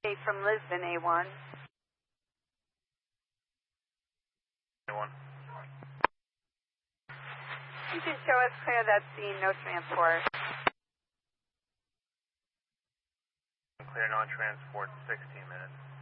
from Lisbon, A1. A1. You can show us clear that scene, no transport. Clear non-transport, 16 minutes.